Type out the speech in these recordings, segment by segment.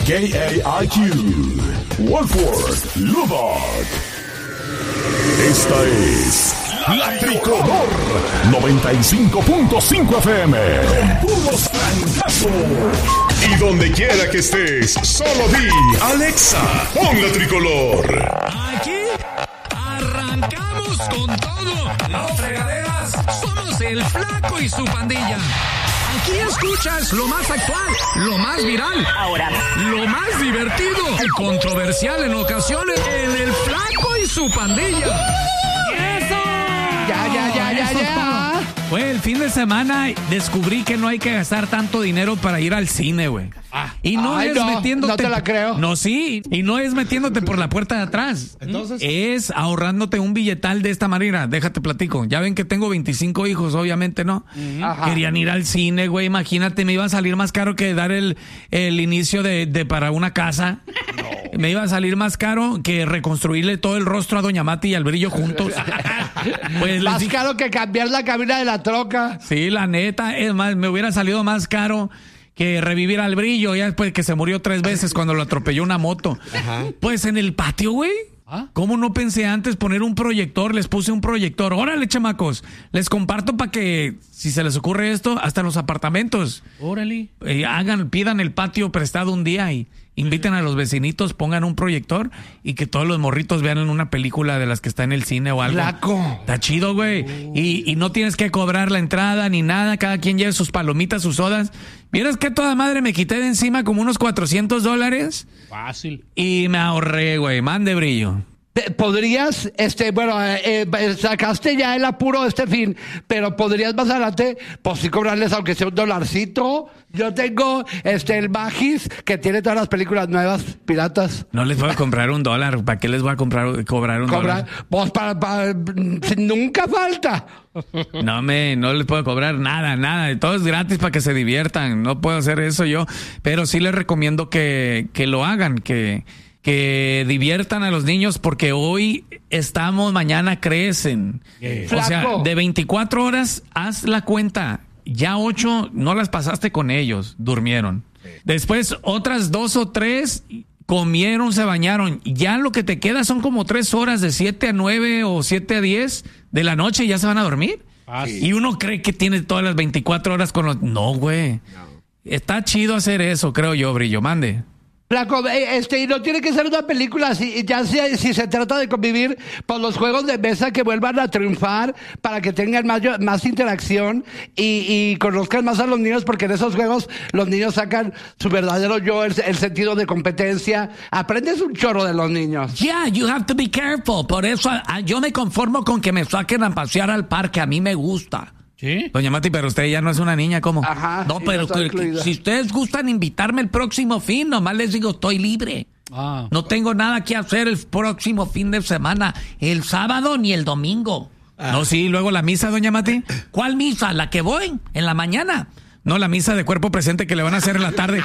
KAIQ, Wolford, Lubbock. Esta es La Tricolor 95.5 FM. Con puros francazos. Y donde quiera que estés, solo di Alexa, pon La Tricolor. Aquí arrancamos con todo. No fregaderas. Somos el Flaco y su pandilla. Aquí escuchas lo más actual, lo más viral, ahora, lo más divertido y controversial en ocasiones en el Flaco y su pandilla. ¡Eso! Ya. Güey, el fin de semana descubrí que no hay que gastar tanto dinero para ir al cine, güey. Y no es metiéndote... No te la creo. No, sí. Y no es metiéndote por la puerta de atrás. Entonces... Es ahorrándote un billetal de esta manera. Déjate platico. Ya ven que tengo 25 hijos, obviamente, ¿no? Ajá. Querían ir al cine, güey. Imagínate, me iba a salir más caro que dar el inicio de para una casa. No. Me iba a salir más caro que reconstruirle todo el rostro a Doña Mati y al Brillo juntos. Pues más caro que cambiar la cabina de la troca. Sí, la neta. Es más, me hubiera salido más caro que revivir al Brillo ya después que se murió 3 veces cuando lo atropelló una moto. Ajá. Pues en el patio, güey. ¿Ah? ¿Cómo no pensé antes poner un proyector? Les puse un proyector. Órale, chamacos. Les comparto para que, si se les ocurre esto, hasta en los apartamentos. Órale. Pidan el patio prestado un día y inviten a los vecinitos, pongan un proyector y que todos los morritos vean en una película de las que está en el cine o algo. Flaco. Está chido, güey. Y no tienes que cobrar la entrada ni nada. Cada quien lleve sus palomitas, sus sodas. ¿Vieras qué toda madre me quité de encima como unos $400? Fácil. Y me ahorré, güey. Mande, Brillo. Podrías, sacaste ya el apuro de este fin, pero podrías más adelante, pues sí cobrarles aunque sea $1. Yo tengo el Magis, que tiene todas las películas nuevas, piratas. No les voy a comprar $1. ¿Para qué les voy a cobrar $1? Pues nunca falta. No les puedo cobrar nada. Todo es gratis para que se diviertan. No puedo hacer eso yo, pero sí les recomiendo que lo hagan, que diviertan a los niños porque hoy estamos, mañana crecen. O sea, de 24 horas, haz la cuenta. Ya 8 no las pasaste con ellos, durmieron. Después otras 2 o 3 comieron, se bañaron. Ya lo que te queda son como 3 horas de 7 a 9 o 7 a 10 de la noche y ya se van a dormir. Y uno cree que tiene todas las 24 horas con los... No, güey. Está chido hacer eso, creo yo, Brillo. Mande. Flaco, y no tiene que ser una película, si se trata de convivir, pues los juegos de mesa que vuelvan a triunfar para que tengan más interacción y conozcan más a los niños, porque en esos juegos los niños sacan su verdadero yo, el sentido de competencia. Aprendes un chorro de los niños. Yeah, you have to be careful. Por eso yo me conformo con que me saquen a pasear al parque. A mí me gusta. ¿Sí? Doña Mati, pero usted ya no es una niña, ¿cómo? Ajá. No, pero si ustedes gustan invitarme el próximo fin, nomás les digo, estoy libre. No tengo nada que hacer el próximo fin de semana, el sábado ni el domingo. No, sí, luego la misa, Doña Mati. ¿Cuál misa? ¿La que voy? ¿En la mañana? No, la misa de cuerpo presente que le van a hacer en la tarde.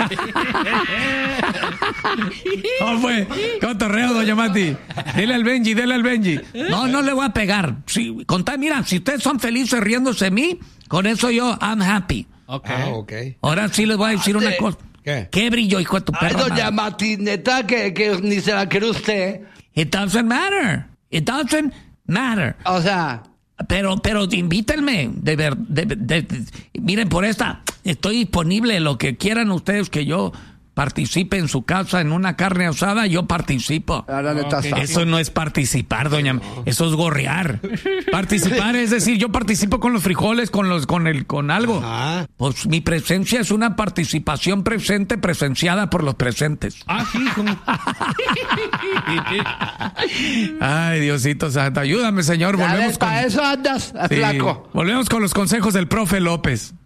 ¿Cómo fue? Cotorreo, Doña Mati. Dile al Benji. No le voy a pegar. Mira, si ustedes son felices riéndose de mí, con eso yo, I'm happy. Okay. Ahora sí les voy a decir una cosa. ¿Qué Brillo, hijo de tu perra? Ay, Doña Mati, neta, que ni se la quiere usted. It doesn't matter. O sea... Pero invítenme, miren, por esta, estoy disponible, lo que quieran ustedes que yo participe en su casa en una carne asada, yo participo. Eso no es participar, doña, eso es gorrear. Participar es decir, yo participo con los frijoles, con algo. Ajá. Pues mi presencia es una participación presente, presenciada por los presentes. Hijo. Ay, Diosito santo, ayúdame, Señor. Para eso andas, flaco. Volvemos con los consejos del profe López.